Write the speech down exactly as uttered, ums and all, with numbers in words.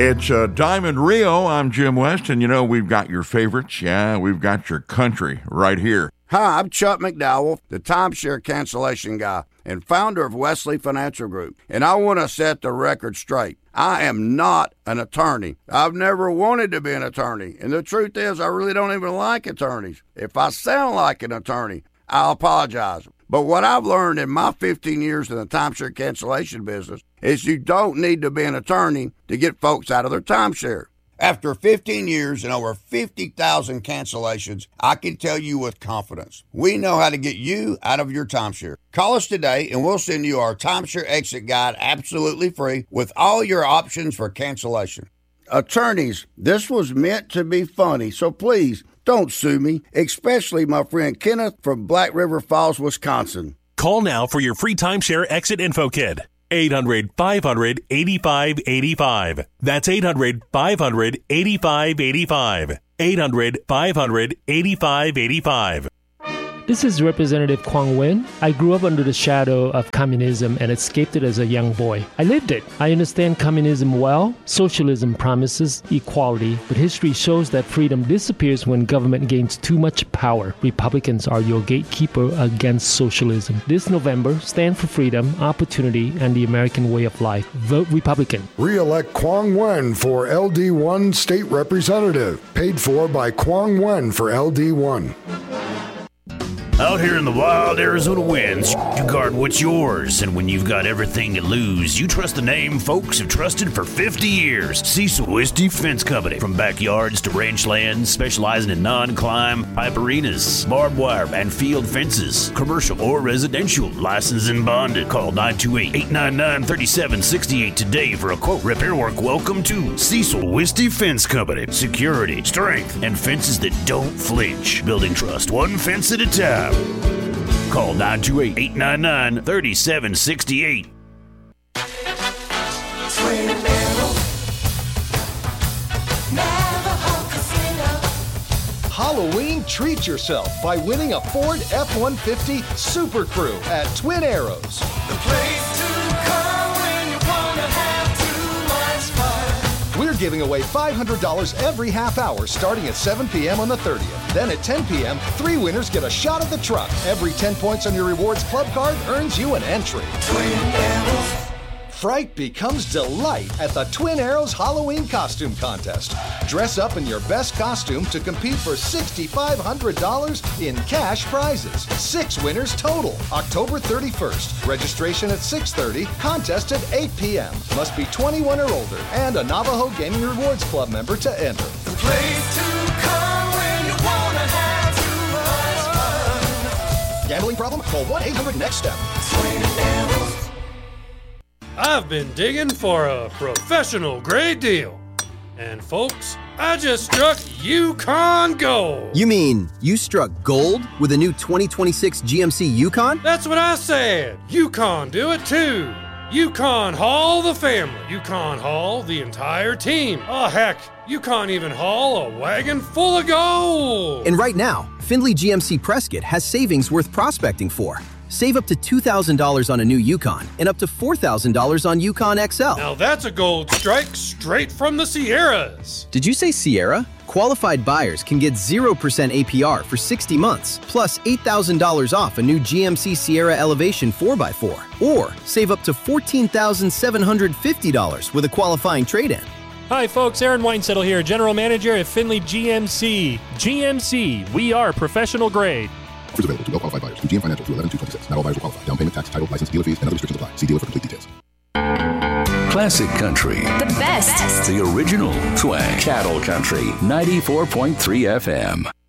It's uh, Diamond Rio. I'm Jim West, and you know, we've got your favorites. Yeah, we've got your country right here. Hi, I'm Chuck McDowell, the timeshare cancellation guy and founder of Wesley Financial Group. And I want to set the record straight. I am not an attorney. I've never wanted to be an attorney. And the truth is, I really don't even like attorneys. If I sound like an attorney, I'll apologize. But what I've learned in my fifteen years in the timeshare cancellation business is you don't need to be an attorney to get folks out of their timeshare. After fifteen years and over fifty thousand cancellations, I can tell you with confidence, we know how to get you out of your timeshare. Call us today and we'll send you our timeshare exit guide absolutely free with all your options for cancellation. Attorneys, this was meant to be funny, so please don't sue me, especially my friend Kenneth from Black River Falls, Wisconsin. Call now for your free timeshare exit info kit. eight hundred, five hundred, eighty-five eighty-five. That's eight hundred, five hundred, eighty-five eighty-five. eight hundred, five hundred, eighty-five eighty-five. This is Representative Quang Nguyen. I grew up under the shadow of communism and escaped it as a young boy. I lived it. I understand communism well. Socialism promises equality, but history shows that freedom disappears when government gains too much power. Republicans are your gatekeeper against socialism. This November, stand for freedom, opportunity, and the American way of life. Vote Republican. Re-elect Quang Nguyen for L D one State Representative. Paid for by Quang Nguyen for L D one. Out here in the wild Arizona winds, you guard what's yours, and when you've got everything to lose, you trust the name folks have trusted for fifty years. Cecil Whiskey Fence Company. From backyards to ranch lands, specializing in non-climb, pipe arenas, barbed wire, and field fences. Commercial or residential, licensed and bonded. Call nine two eight, eight nine nine, three seven six eight today for a quote. Repair work. Welcome to Cecil Whiskey Fence Company. Security, strength, and fences that don't flinch. Building trust, one fence at a time. Call nine two eight, eight nine nine, three seven six eight. Halloween, treat yourself by winning a Ford F one fifty Super Crew at Twin Arrows. The place to come when you wanna have too much fun. We're giving away five hundred dollars every half hour starting at seven p.m. on the thirtieth. Then at ten p.m., three winners get a shot at the truck. Every ten points on your rewards club card earns you an entry. Twin Arrows. Fright becomes delight at the Twin Arrows Halloween Costume Contest. Dress up in your best costume to compete for six thousand five hundred dollars in cash prizes. Six winners total. October thirty-first. Registration at six thirty. Contest at eight p.m. Must be twenty-one or older and a Navajo Gaming Rewards Club member to enter. The place to come when you wanna have too much fun. Gambling problem? Call one eight hundred next step. Twin Arrows. I've been digging for a professional grade deal. And folks, I just struck Yukon Gold. You mean you struck gold with a new twenty twenty-six G M C Yukon? That's what I said. Yukon do it too. Yukon haul the family. Yukon haul the entire team. Oh heck, Yukon even haul a wagon full of gold. And right now, Findlay G M C Prescott has savings worth prospecting for. Save up to two thousand dollars on a new Yukon and up to four thousand dollars on Yukon X L. Now that's a gold strike straight from the Sierras. Did you say Sierra? Qualified buyers can get zero percent A P R for sixty months, plus eight thousand dollars off a new G M C Sierra Elevation four by four. Or save up to fourteen thousand seven hundred fifty dollars with a qualifying trade-in. Hi folks, Aaron Weinsettle here, General Manager at Findlay G M C. G M C, we are professional grade. Offers available to well-qualified buyers through G M Financial through eleven two twenty-six. Not all buyers will qualify. Down payment, tax, title, license, dealer fees, and other restrictions apply. See dealer for complete details. Classic country. The best. The original twang. Cattle country. ninety-four point three F M.